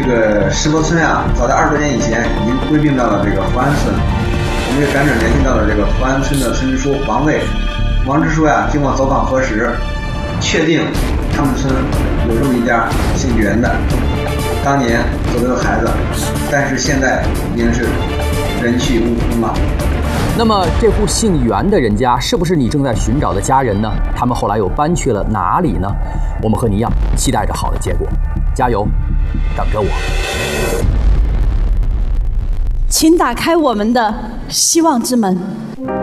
个石螺村啊，早在20多年以前已经归并到了这个福安村。我们也辗转联系到了这个福安村的村支书王卫。王支书呀，经过走访核实，确定他们村有这么一家姓袁的，当年走了个孩子，但是现在已经是人去屋空了。 那么这户姓袁的人家是不是你正在寻找的家人呢？他们后来又搬去了哪里呢？我们和你一样期待着好的结果，加油，等着我。 请打开我们的希望之门。